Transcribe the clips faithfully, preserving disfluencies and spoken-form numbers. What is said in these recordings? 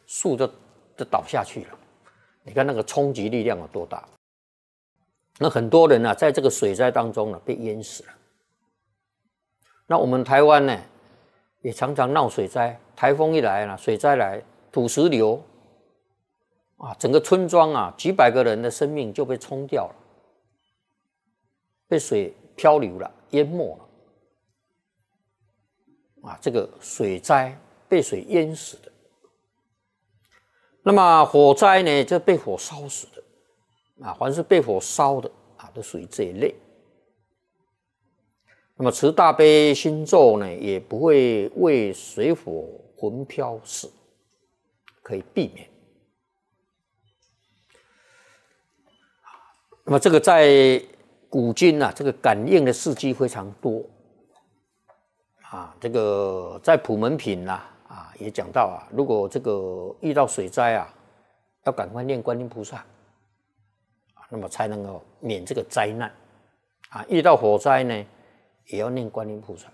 树就就倒下去了。你看那个冲击力量有多大？那很多人啊，在这个水灾当中呢，被淹死了。那我们台湾呢，也常常闹水灾，台风一来呢，水灾来，土石流，啊，整个村庄啊，几百个人的生命就被冲掉了，被水漂流了，淹没了。啊，这个水灾被水淹死的。那么火灾呢，就被火烧死的。啊，凡是被火烧的啊，都属于这一类。那么持大悲心咒呢，也不会为水火魂飘死，可以避免。那么这个在古今啊，这个感应的事迹非常多。啊，这个在普门品呐、啊，啊也讲到啊，如果这个遇到水灾啊，要赶快念观音菩萨，啊，那么才能够免这个灾难。啊，遇到火灾呢，也要念观音菩萨，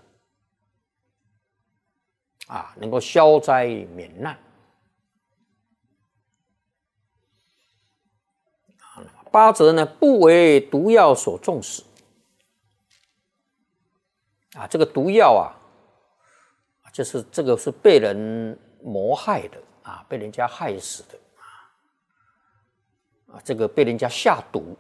啊，能够消灾免难。八则呢，不为毒药所中死。啊，这个毒药啊，就是这个是被人谋害的啊，被人家害死的啊，这个被人家下毒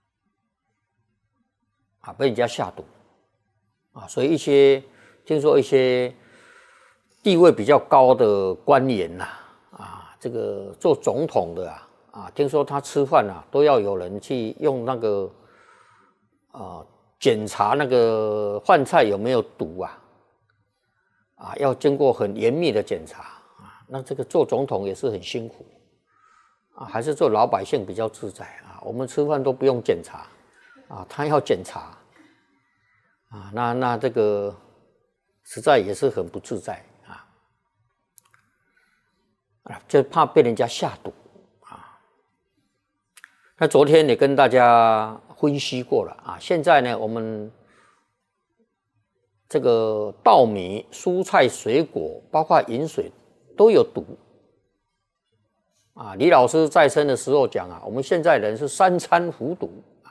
啊，被人家下毒啊，所以一些听说一些地位比较高的官员呐、啊，啊，这个做总统的啊，啊，听说他吃饭啊都要有人去用那个啊检查那个饭菜有没有毒啊。啊，要经过很严密的检查啊，那这个做总统也是很辛苦啊，还是做老百姓比较自在啊。我们吃饭都不用检查啊，他要检查啊，那那这个实在也是很不自在啊，啊，就怕被人家下毒啊。那昨天也跟大家分析过了啊，现在呢，我们这个稻米、蔬菜、水果，包括饮水，都有毒啊！李老师在生的时候讲啊，我们现在人是三餐服毒啊。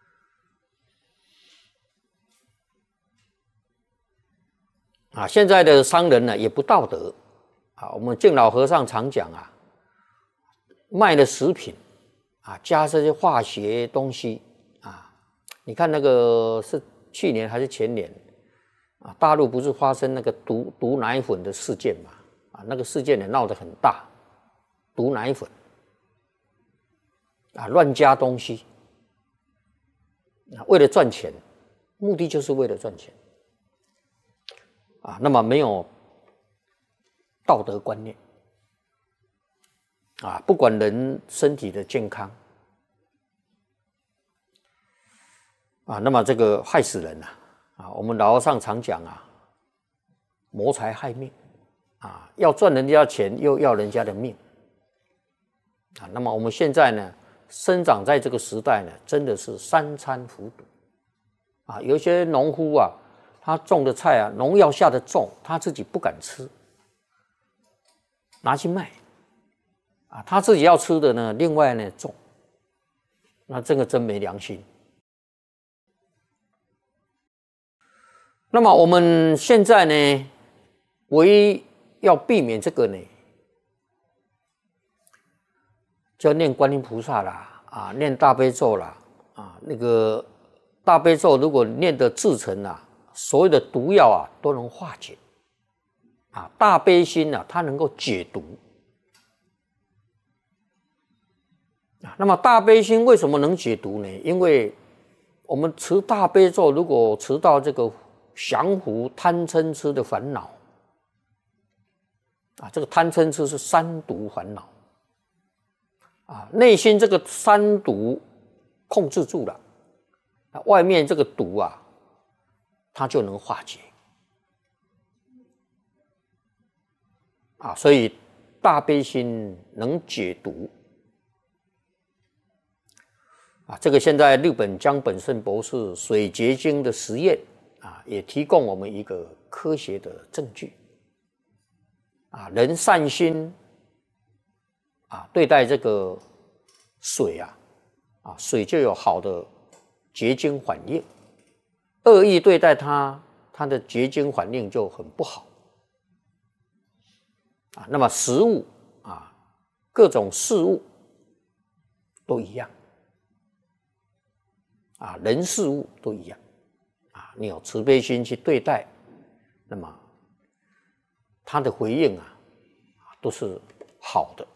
啊，现在的商人呢也不道德啊。我们敬老和尚常讲啊，卖的食品啊，加这些化学东西啊。你看那个是去年还是前年？啊，大陆不是发生那个毒毒奶粉的事件嘛？啊，那个事件也闹得很大，毒奶粉啊，乱加东西啊，为了赚钱，目的就是为了赚钱啊。那么没有道德观念啊，不管人身体的健康啊，那么这个害死人啊。啊，我们老和尚常讲啊，谋财害命啊，要赚人家钱，又要人家的命啊。那么我们现在呢，生长在这个时代呢，真的是三餐服毒啊。有一些农夫啊，他种的菜啊，农药下的重，他自己不敢吃，拿去卖啊，他自己要吃的呢，另外呢种，那这个真没良心。那么我们现在呢，唯一要避免这个呢，就要念观音菩萨啦，啊，念大悲咒啦，啊，那个大悲咒如果念得至诚啊，所有的毒药啊都能化解，啊，大悲心啊，它能够解毒。啊，那么大悲心为什么能解毒呢？因为我们持大悲咒，如果持到这个降伏贪嗔痴的烦恼啊，这个贪嗔痴是三毒烦恼啊，内心这个三毒控制住了，外面这个毒啊，它就能化解啊，所以大悲心能解毒啊。这个现在日本江本胜博士水结晶的实验啊，也提供我们一个科学的证据啊。人善心啊，对待这个水啊，啊，水就有好的结晶反应；恶意对待它，它的结晶反应就很不好。啊，那么食物啊，各种事物都一样。啊，人事物都一样。啊，你有慈悲心去对待，那么他的回应啊，都是好的。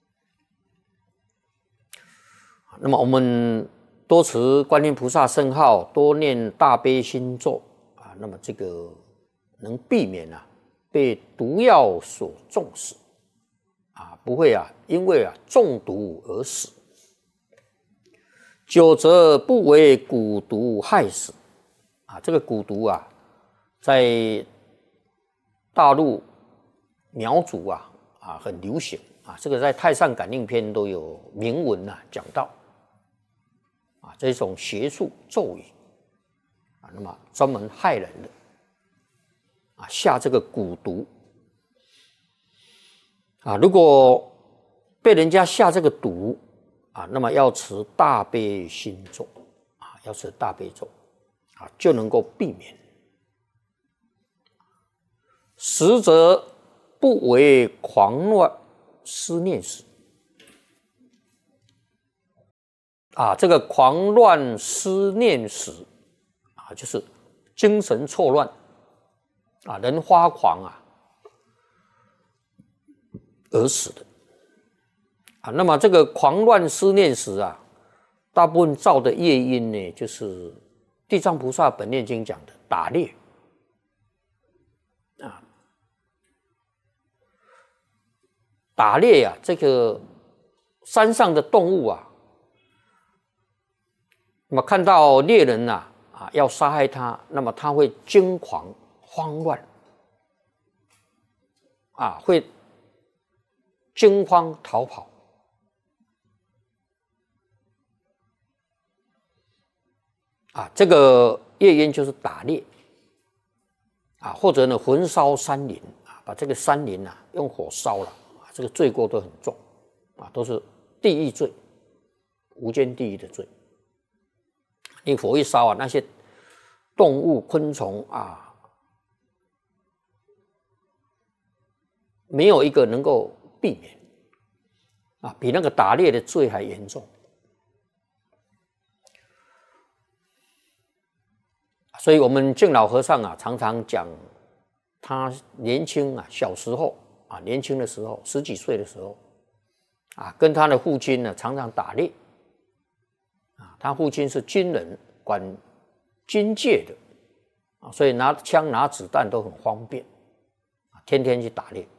那么我们多持观音菩萨圣号，多念大悲心咒啊，那么这个能避免啊被毒药所中死啊，不会啊因为啊中毒而死。久则不为蛊毒害死啊，这个蛊毒啊，在大陆苗族啊啊很流行啊，这个在《太上感应篇》都有明文啊讲到。啊，这种邪术咒语啊，那么专门害人的啊，下这个蛊毒啊，如果被人家下这个毒啊，那么要持大悲心咒啊，要持大悲咒啊，就能够避免。实则不为狂乱思念死。啊，这个狂乱思念死啊，就是精神错乱啊，人发狂啊而死的啊。那么这个狂乱思念死啊，大部分造的业因呢，就是地藏菩萨本愿经讲的打猎啊，打猎啊，这个山上的动物啊。那么看到猎人呐、啊，啊要杀害他，那么他会惊狂、慌乱，啊，会惊慌逃跑，啊，这个业因就是打猎，啊，或者呢焚烧山林啊，把这个山林啊用火烧了，啊，这个罪过都很重，啊，都是地狱罪，无间地狱的罪。你火一烧啊，那些动物、昆虫啊，没有一个能够避免啊，比那个打猎的罪还严重。所以我们净老和尚啊，常常讲他年轻啊，小时候啊，年轻的时候，十几岁的时候啊，跟他的父亲呢，常常打猎。啊，他父亲是军人，管军界的啊，所以拿枪拿子弹都很方便，啊，天天去打猎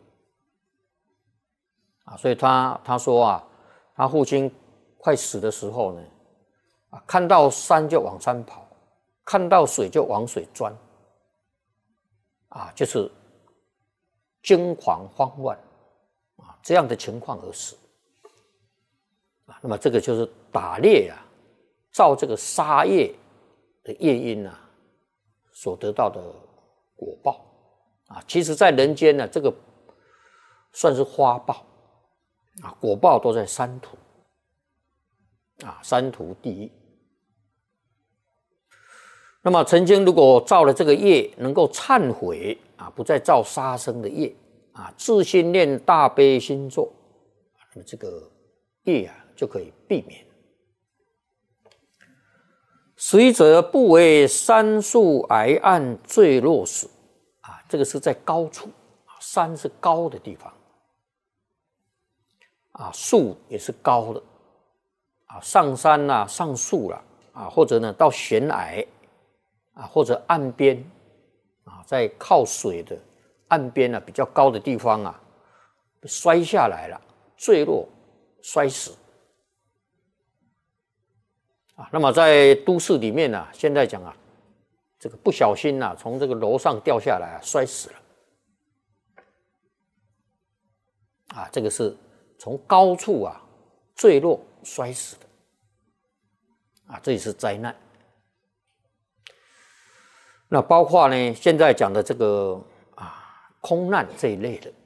啊，所以他他说啊，他父亲快死的时候呢，啊，看到山就往山跑，看到水就往水钻，啊，就是惊慌慌乱啊这样的情况而死啊，那么这个就是打猎啊。造这个杀业的业因啊，所得到的果报啊，其实在人间呢，这个算是花报啊，果报都在三途啊，三途地狱。那么曾经如果造了这个业，能够忏悔啊，不再造杀生的业啊，自心念大悲心咒，那么这个业啊就可以避免。随则不为山树崖岸坠落死啊，这个是在高处，山是高的地方啊，树也是高的啊，上山啦、啊，上树啦啊，或者呢到悬崖啊，或者岸边啊，在靠水的岸边啊比较高的地方啊，摔下来了，坠落摔死。啊，那么在都市里面呢、啊，现在讲啊，这个不小心啊，从这个楼上掉下来啊，摔死了。啊，这个是从高处啊坠落摔死的。啊，这也是灾难。那包括呢，现在讲的这个啊空难这一类的。